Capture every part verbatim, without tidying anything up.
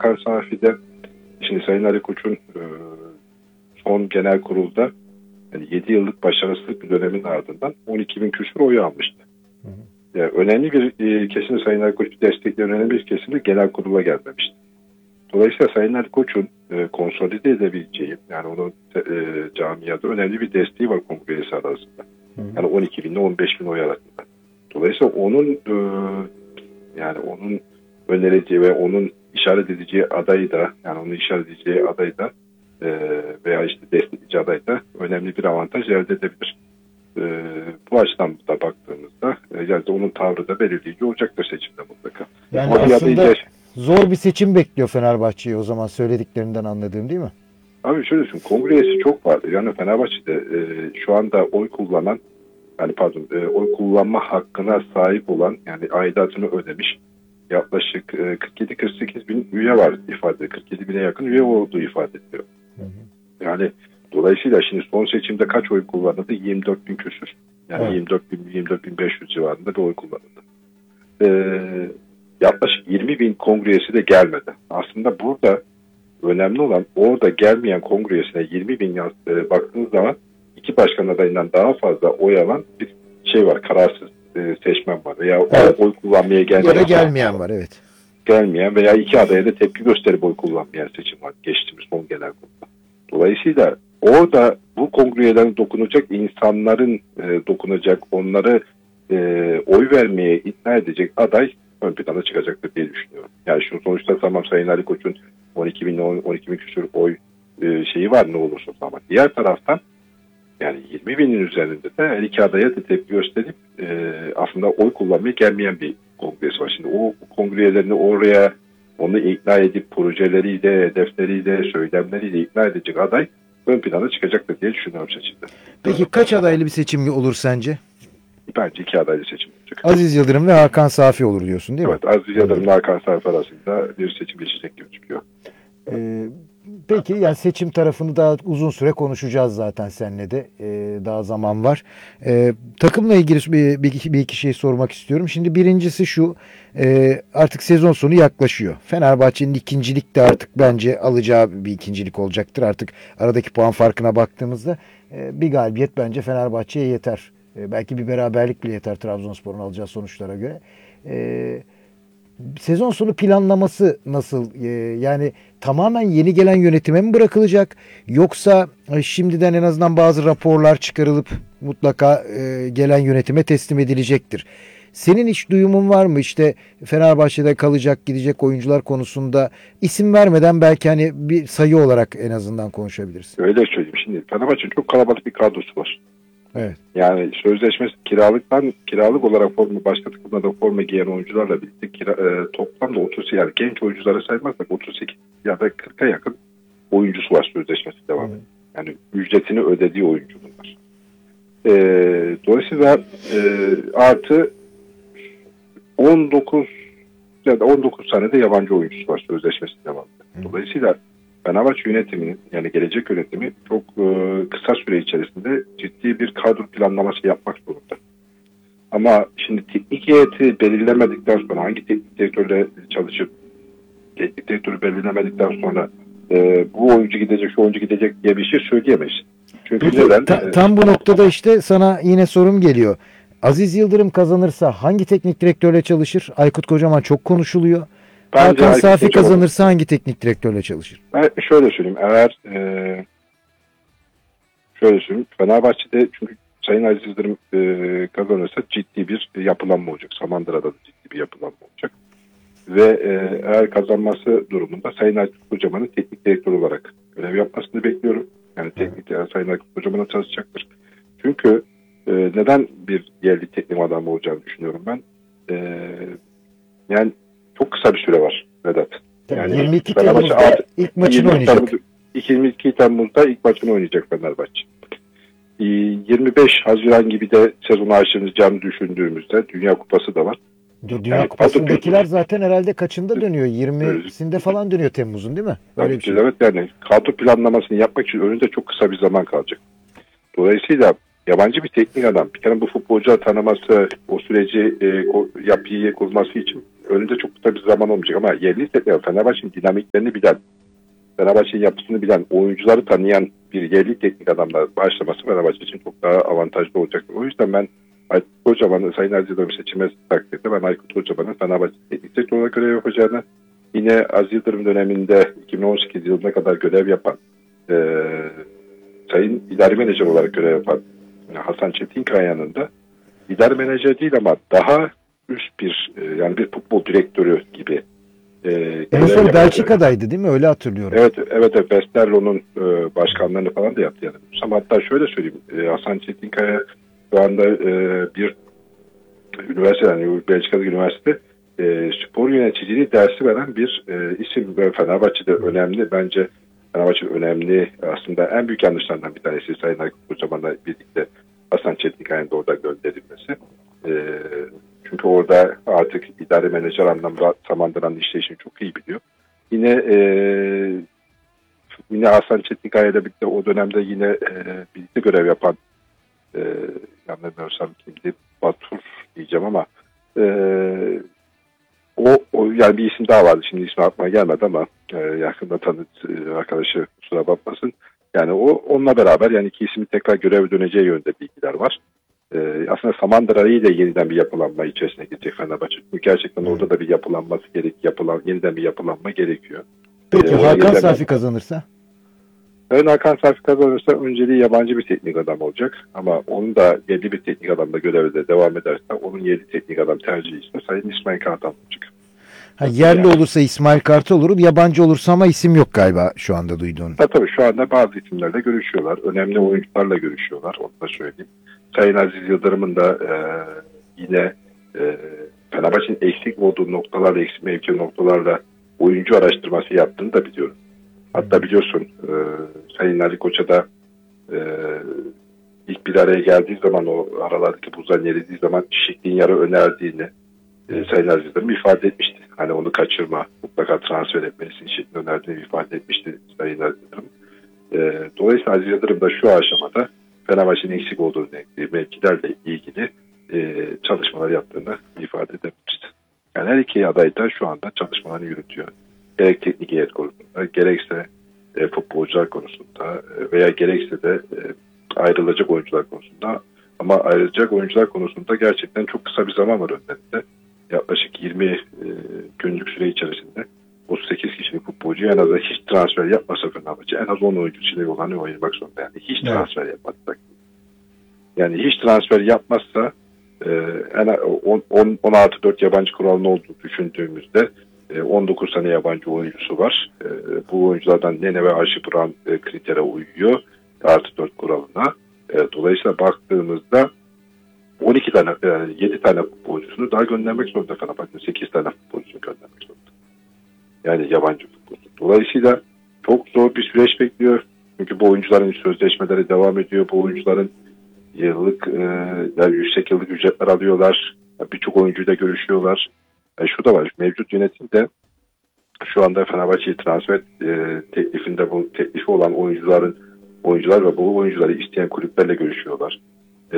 Hakan Safi'de, şimdi Sayın Ali Koç'un e, son genel kurulda yani yedi yıllık başarısız bir dönemin ardından on iki bin küsur oyu almıştı. Hı hı. Yani önemli bir e, kesim Sayın Ali Koç'u destekleyen önemli bir kesim de genel kurula gelmemişti. Dolayısıyla Sayın Ali Koç'un e, konsolide edebileceği, yani onun e, camiada önemli bir desteği var kongre üyesi arasında. Hı hı. Yani on iki bin ile on beş bin oy arasında. Dolayısıyla onun e, yani onun önereceği ve onun işaret edeceği adayı da, yani onun işaret edeceği adayı da e, veya işte destekleyici adayı da önemli bir avantaj elde edebilir. E, bu açıdan da baktığımızda e, yani onun tavrı da belirleyici olacaktır seçimde mutlaka. Yani Ama aslında bir zor bir seçim bekliyor Fenerbahçe'yi o zaman, söylediklerinden anladığım, değil mi? Abi şöyle söyleyeyim, kongre üyesi çok vardır. Yani Fenerbahçe'de e, şu anda oy kullanan, yani pardon e, oy kullanma hakkına sahip olan, yani aidatını ödemiş yaklaşık e, kırk yedi kırk sekiz bin üye var ifade. kırk yedi bine yakın üye olduğu ifade ediliyor. Hı hı. Yani dolayısıyla şimdi son seçimde kaç oy kullanıldı? yirmi dört bin küsur. Yani evet. yirmi dört bin yirmi dört bin beş yüz civarında bir oy kullanıldı. Ee, yaklaşık yirmi bin kongre üyesi de gelmedi. Aslında burada önemli olan, orada gelmeyen kongre üyesine yirmi bin yaz, e, baktığınız zaman iki başkan adayından daha fazla oy alan bir şey var. Kararsız e, seçmen var. Veya evet. oy kullanmaya gelmeyen, ya da gelmeyen var. Evet. Gelmeyen veya iki adaya da tepki gösterip oy kullanmayan seçim var. Geçtiğimiz son genel kurulda. Dolayısıyla orada bu kongre üyelerine dokunacak insanların e, dokunacak, onları e, oy vermeye ikna edecek aday ön plana çıkacaktır diye düşünüyorum. Yani şu sonuçta tamam, Sayın Ali Koç'un on iki bin on iki bin küsur oy e, şeyi var ne olursa ama diğer taraftan yani yirmi binin üzerinde de her iki adaya da tepki gösterip e, aslında oy kullanmaya gelmeyen bir kongresi var. Şimdi o kongre üyelerini oraya onu ikna edip projeleriyle, hedefleriyle, söylemleriyle ikna edecek aday ön plana çıkacaktır diye düşünüyorum seçimde. Peki kaç adaylı bir seçim olur sence? Bence iki adaylı seçim olacak. Aziz Yıldırım ve Hakan Safi olur diyorsun, değil mi? Evet, Aziz Yıldırım ve Hakan Safi arasında bir seçim geçecek gibi çıkıyor. Ee, peki yani seçim tarafını daha uzun süre konuşacağız zaten seninle de. Ee, daha zaman var. Ee, takımla ilgili bir, bir, bir iki şey sormak istiyorum. Şimdi birincisi şu, e, artık sezon sonu yaklaşıyor. Fenerbahçe'nin ikincilik de artık bence alacağı bir ikincilik olacaktır. Artık aradaki puan farkına baktığımızda e, bir galibiyet bence Fenerbahçe'ye yeter. E, belki bir beraberlik bile yeter Trabzonspor'un alacağı sonuçlara göre. E, sezon sonu planlaması nasıl? E, yani tamamen yeni gelen yönetime mi bırakılacak? Yoksa e, şimdiden en azından bazı raporlar çıkarılıp mutlaka e, gelen yönetime teslim edilecektir. Senin hiç duyumun var mı? İşte Fenerbahçe'de kalacak, gidecek oyuncular konusunda isim vermeden belki hani bir sayı olarak en azından konuşabiliriz. Öyle söyleyeyim. Şimdi Fenerbahçe'nin çok kalabalık bir kadrosu var. Evet. Yani sözleşmesi kiralıktan kiralık olarak forma, başka takımlarda forma giyen oyuncularla birlikte kira, e, toplamda otuz, yani genç oyuncuları saymazsak otuz sekiz ya da kırka yakın oyuncusu var sözleşmesi devam ediyor. Yani ücretini ödediği oyuncu bunlar. E, dolayısıyla e, artı on dokuz ya da on dokuz tane de yabancı oyuncusu var sözleşmesi devam ediyor. Dolayısıyla Fenerbahçe yönetiminin, yani gelecek yönetimi çok e, kısa süre içerisinde ciddi bir kadro planlaması yapmak zorunda. Ama şimdi teknik heyeti belirlemedikten sonra, hangi teknik direktörle çalışıp teknik direktörü belirlemedikten sonra e, bu oyuncu gidecek, şu oyuncu gidecek diye bir şey söyleyemeyiz. Çünkü Peki, neden? Ta, tam bu noktada işte sana yine sorum geliyor. Aziz Yıldırım kazanırsa hangi teknik direktörle çalışır? Aykut Kocaman çok konuşuluyor. Bence Hakan Safi kazanırsa hangi teknik direktörle çalışır? Ben şöyle söyleyeyim. Eğer e, şöyle söyleyeyim. Fenerbahçe'de çünkü Sayın Aziz Yıldırım e, kazanırsa ciddi bir yapılanma olacak. Samandıra'da da ciddi bir yapılanma olacak. Ve e, eğer kazanması durumunda Sayın Aykut Kocaman'ın teknik direktör olarak görev yapmasını bekliyorum. Yani teknik yani Sayın Aykut Kocaman'a çalışacaktır. Çünkü e, neden bir yerli teknik adam olacağını düşünüyorum ben. E, yani çok kısa bir süre var Vedat. Yani yirmi iki Temmuz'da ilk maçını oynayacak. Temmuz, yirmi iki Temmuz'da ilk maçını oynayacak Fenerbahçe. yirmi beş Haziran gibi de sezonu açılacağını düşündüğümüzde Dünya Kupası da var. Dünya yani Kupası'ndakiler zaten herhalde kaçında dönüyor? yirmisinde falan dönüyor Temmuz'un, değil mi? Öyle bir şey. Evet, yani kadro planlamasını yapmak için önünde çok kısa bir zaman kalacak. Dolayısıyla yabancı bir teknik adam bir kere bu futbolcuları tanıması, o süreci e, o yapıyı kurması için önünde çok kısa bir zaman olmayacak ama yerli teknik, Fenerbahçe'nin dinamiklerini bilen, Fenerbahçe'nin yapısını bilen, oyuncuları tanıyan bir yerli teknik adamla başlaması Fenerbahçe için çok daha avantajlı olacaktır. O yüzden ben Aykut Kocaman'ın, Sayın Aziz Yıldırım seçilmesi takdirde ben Aykut Kocaman'ın Fenerbahçe teknik direktör olarak görev yapacağını, yine Aziz Yıldırım döneminde iki bin on sekiz yılına kadar görev yapan, e, Sayın İdari Menajer olarak görev yapan Hasan Çetinkaya'nın da idari menajer değil ama daha üst bir e, yani bir futbol direktörü gibi e, en son Belçika'daydı değil mi? Öyle hatırlıyorum. Evet, evet, evet. Westerlo'nun e, başkanlığını falan da yaptı yani. Ama hatta şöyle söyleyeyim, e, Hasan Çetinkaya şu anda e, bir üniversite, yani Belçika'da üniversite e, spor yöneticiliği dersi veren bir e, isim ve Fenerbahçe'de önemli, bence Fenerbahçe'de önemli, aslında en büyük yanlışlarından bir tanesi Sayın Aykut Kocaman'la birlikte Hasan Çetinkaya'nın da orada gönderilmesi. E, çünkü orada artık idari menajer anlamda Samandıra'nın işleyişini çok iyi biliyor. Yine e, yine Hasan Çetinkaya'yla birlikte o dönemde yine e, birlikte görev yapan e, yanılmıyorsam kimdi, Batur diyeceğim ama e, o, o yani bir isim daha vardı, şimdi ismi aklıma gelmedi ama e, yakında tanıt e, arkadaşı kusura bakmasın. Yani o onunla beraber yani iki ismi tekrar göreve döneceği yönde bilgiler var. Ee, aslında Samandıra'yı da yeniden bir yapılanma içerisine girecek Fenerbahçe. Çünkü gerçekten orada da bir yapılanması gerek, yapılan, yeniden bir yapılanma gerekiyor. Peki ee, Hakan Safi kazanırsa? Evet, Hakan Safi kazanırsa önceliği yabancı bir teknik adam olacak. Ama onun da yerli bir teknik adamla görevde devam ederse onun yerli teknik adam tercihi ise Sayın İsmail Kartal olacak. Ha, yerli yani olursa İsmail Kartal olur, yabancı olursa ama isim yok galiba şu anda duyduğun. Ha, tabii şu anda bazı isimlerle görüşüyorlar. Önemli oyuncularla görüşüyorlar. Onu da söyleyeyim. Sayın Aziz Yıldırım'ın da e, yine e, Fenerbahçe'nin eksik olduğu noktalarla, eksik mevki noktalarla oyuncu araştırması yaptığını da biliyorum. Hatta biliyorsun e, Sayın Ali Koç'a da e, ilk bir araya geldiği zaman, o aralardaki buzdan eridiği zaman Skriniar'ı önerdiğini e, Sayın Aziz Yıldırım ifade etmişti. Hani onu kaçırma, mutlaka transfer etmelisin şeklinde önerdiğini ifade etmişti Sayın Aziz Yıldırım. E, dolayısıyla Aziz Yıldırım da şu aşamada Fenerbahçe'nin eksik olduğu mevkilerle ilgili e, çalışmalar yaptığını ifade edebiliriz. Yani her iki aday da şu anda çalışmalarını yürütüyor. Gerek teknik heyet konusunda, gerekse e, futbolcular konusunda e, veya gerekse de e, ayrılacak oyuncular konusunda. Ama ayrılacak oyuncular konusunda gerçekten çok kısa bir zaman var önlerinde. Yaklaşık yirmi e, günlük süre içerisinde otuz sekiz kişilik futbolcuyu en az hiç transfer yapmasa Fenerbahçe en az on oyuncusuyla yollanı oynamak zorunda. Yani hiç evet. transfer yapmazsak. Yani hiç transfer yapmazsa e, en on artı dört yabancı kuralının olduğunu düşündüğümüzde e, on dokuz tane yabancı oyuncusu var. E, bu oyunculardan Nene ve Archie Brown e, kritere uyuyor. Artı dört kuralına. E, dolayısıyla baktığımızda on iki tane, yani yedi tane futbolcusunu daha göndermek zorunda Fenerbahçe. sekiz tane futbolcusunu göndermek zorunda. Yani yabancı futbolcu. Dolayısıyla çok zor bir süreç bekliyor. Çünkü bu oyuncuların sözleşmeleri devam ediyor. Bu oyuncuların yıllık e, yani yüksek yıllık ücretler alıyorlar. Birçok oyuncuyla görüşüyorlar. Yani şu da var. Mevcut yönetimde şu anda Fenerbahçe'yi transfer e, teklifinde bu teklifi olan oyuncuların oyuncular ve bu oyuncuları isteyen kulüplerle görüşüyorlar. E,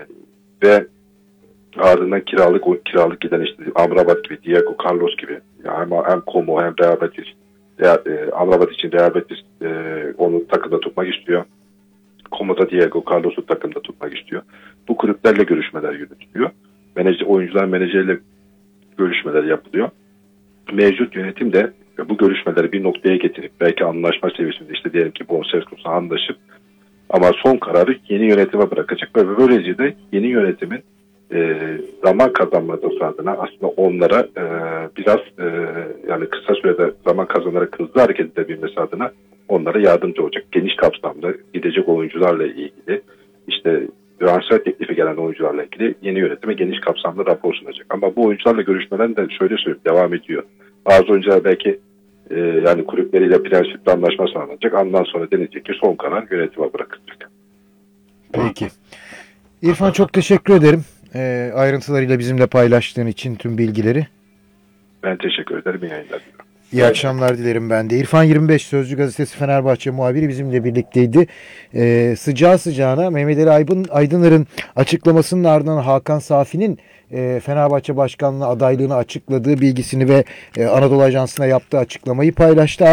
ve ardından kiralık kiralık giden işte Amrabat gibi, Diego Carlos gibi, yani hem, hem Como hem Real Betis, Real, e, Amrabat için Real Betis e, onu takımda tutmak istiyor. Como da Diego Carlos'u takımda tutmak istiyor. Bu kulüplerle görüşmeler yürütülüyor. Menajer, oyuncular menajeriyle görüşmeler yapılıyor. Mevcut yönetim de bu görüşmeleri bir noktaya getirip belki anlaşma seviyesinde işte diyelim ki bonservis konusunda anlaşıp ama son kararı yeni yönetime bırakacak ve böylece de yeni yönetimin e, zaman kazanması adına aslında onlara e, biraz e, yani kısa sürede zaman kazanarak hızlı hareket edebilmesi adına onlara yardımcı olacak. Geniş kapsamda gidecek oyuncularla ilgili işte transfer teklifi gelen oyuncularla ilgili yeni yönetime geniş kapsamda rapor sunacak. Ama bu oyuncularla görüşmeler de şöyle söyleyeyim devam ediyor. Bazı oyuncular belki e, yani kulüpleriyle prensipli anlaşma sağlanacak. Ondan sonra denecek ki son karar yönetime bırakılacak. Peki. İrfan çok teşekkür ederim. E, ayrıntılarıyla bizimle paylaştığın için tüm bilgileri. Ben teşekkür ederim. İyi yayınlar diliyorum. İyi akşamlar dilerim ben de. İrfan yirmi beş Sözcü Gazetesi Fenerbahçe muhabiri bizimle birlikteydi. Ee, sıcağı sıcağına Mehmet Ali Aydın, Aydınlar'ın açıklamasının ardından Hakan Safi'nin e, Fenerbahçe Başkanlığı adaylığını açıkladığı bilgisini ve e, Anadolu Ajansı'na yaptığı açıklamayı paylaştı.